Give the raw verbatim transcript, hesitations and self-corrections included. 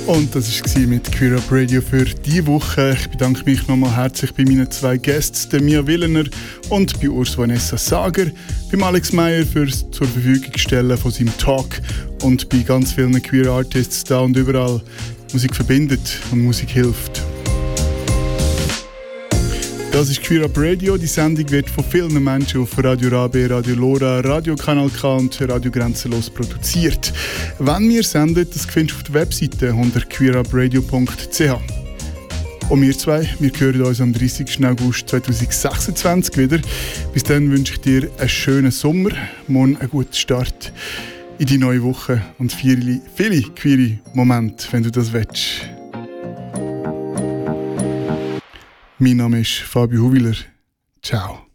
Und das war mit Queer Up Radio für diese Woche. Ich bedanke mich nochmal herzlich bei meinen zwei Gästen, der Mia Willener und bei Urs Vanessa Sager, beim Alex Meyer fürs zur Verfügung stellen von seinem Talk und bei ganz vielen Queer Artists da und überall. Musik verbindet und Musik hilft. Das ist Queer Up Radio. Die Sendung wird von vielen Menschen auf Radio Rabe, Radio Lora, Radio Kanal K und Radio Grenzenlos produziert. Wenn wir senden, das findest du auf der Webseite unter queerupradio punkt c h. Und wir zwei, wir hören uns am dreißigsten August zweitausendsechsundzwanzig wieder. Bis dann wünsche ich dir einen schönen Sommer, morgen einen guten Start in die neue Woche und viele, viele queere Momente, wenn du das willst. Mein Name ist Fabio Huwiler. Ciao.